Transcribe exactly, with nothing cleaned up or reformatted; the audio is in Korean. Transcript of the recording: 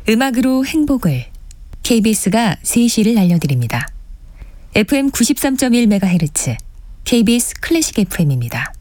음악으로 행복을 케이비에스가 세 시를 알려드립니다. 에프엠 구십삼 점 일 메가헤르츠 케이비에스 클래식 에프엠입니다.